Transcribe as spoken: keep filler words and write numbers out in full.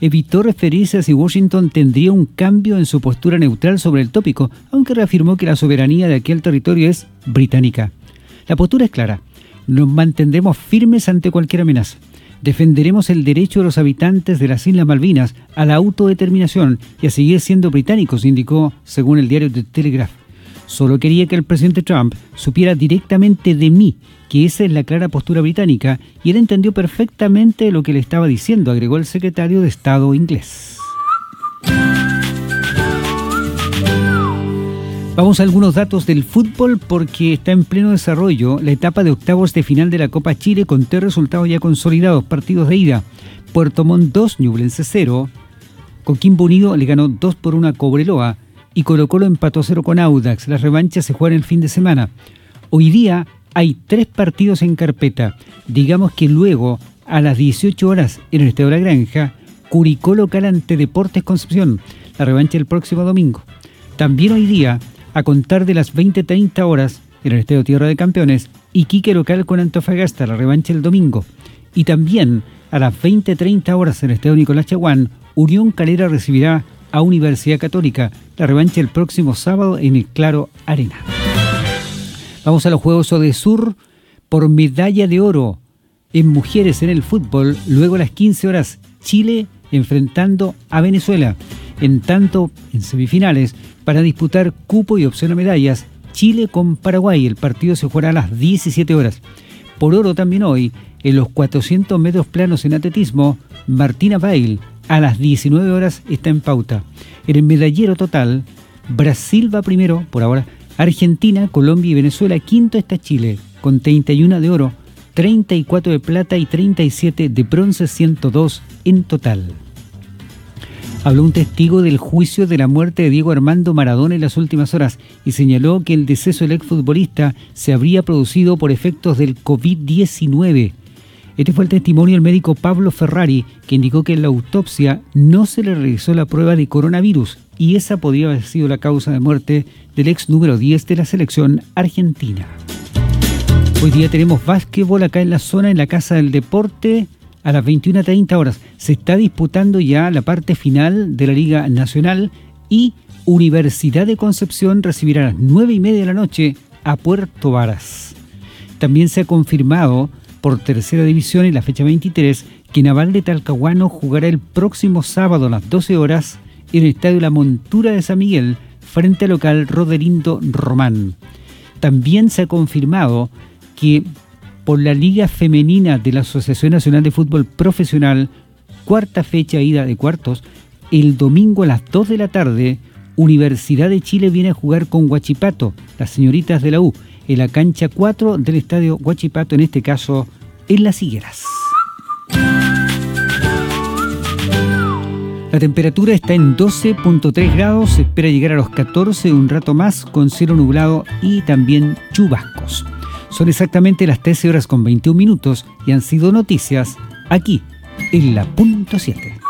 evitó referirse a si Washington tendría un cambio en su postura neutral sobre el tópico, aunque reafirmó que la soberanía de aquel territorio es británica. La postura es clara: nos mantendremos firmes ante cualquier amenaza. Defenderemos el derecho de los habitantes de las Islas Malvinas a la autodeterminación y a seguir siendo británicos, indicó según el diario The Telegraph. Solo quería que el presidente Trump supiera directamente de mí que esa es la clara postura británica, y él entendió perfectamente lo que le estaba diciendo, agregó el secretario de Estado inglés. Vamos a algunos datos del fútbol porque está en pleno desarrollo la etapa de octavos de final de la Copa Chile con tres resultados ya consolidados. Partidos de ida: Puerto Montt dos, Ñublense cero, Coquimbo Unido le ganó dos por uno a Cobreloa y Colo Colo empató cero con Audax. Las revanchas se juegan el fin de semana. Hoy día hay tres partidos en carpeta. Digamos que luego, a las dieciocho horas en el Estadio La Granja, Curicó local ante Deportes Concepción, la revancha el próximo domingo. También hoy día, a contar de las veinte treinta horas, en el Estadio Tierra de Campeones, Iquique local con Antofagasta, la revancha el domingo. Y también a las veinte treinta horas en el Estadio Nicolás Chaguán, Unión Calera recibirá a Universidad Católica, la revancha el próximo sábado en el Claro Arena. Vamos a los Juegos Odesur por medalla de oro en mujeres en el fútbol. Luego a las quince horas, Chile enfrentando a Venezuela. En tanto, en semifinales, para disputar cupo y opción a medallas, Chile con Paraguay. El partido se jugará a las diecisiete horas. Por oro también hoy, en los cuatrocientos metros planos en atletismo, Martina Bail a las diecinueve horas está en pauta. En el medallero total, Brasil va primero, por ahora, Argentina, Colombia y Venezuela. Quinto está Chile, con treinta y uno de oro, treinta y cuatro de plata y treinta y siete de bronce, ciento dos en total. Habló un testigo del juicio de la muerte de Diego Armando Maradona en las últimas horas y señaló que el deceso del exfutbolista se habría producido por efectos del covid diecinueve. Este fue el testimonio del médico Pablo Ferrari, que indicó que en la autopsia no se le realizó la prueba de coronavirus y esa podría haber sido la causa de muerte del ex número diez de la selección argentina. Hoy día tenemos básquetbol acá en la zona, en la Casa del Deporte. A las veintiuna treinta horas se está disputando ya la parte final de la Liga Nacional y Universidad de Concepción recibirá a las nueve y media de la noche a Puerto Varas. También se ha confirmado por tercera división en la fecha veintitrés que Naval de Talcahuano jugará el próximo sábado a las doce horas en el Estadio La Montura de San Miguel frente al local Rodelindo Román. También se ha confirmado que por la Liga Femenina de la Asociación Nacional de Fútbol Profesional, cuarta fecha ida de cuartos, el domingo a las dos de la tarde, Universidad de Chile viene a jugar con Huachipato, las señoritas de la U, en la cancha cuatro del Estadio Huachipato, en este caso en Las Higueras. La temperatura está en doce punto tres grados, se espera llegar a los catorce un rato más con cielo nublado y también chubascos. Son exactamente las trece horas con veintiún minutos y han sido noticias aquí en la punto siete.